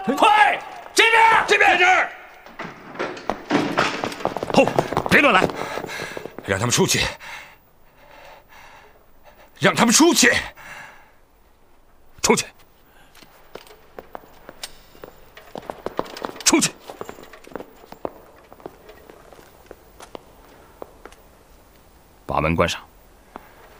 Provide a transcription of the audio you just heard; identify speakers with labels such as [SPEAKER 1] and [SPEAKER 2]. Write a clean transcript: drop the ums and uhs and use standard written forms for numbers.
[SPEAKER 1] 快，这边，这边，在这儿。后，别乱来，让他们出去，让他们出去，出去，出去。把门关上。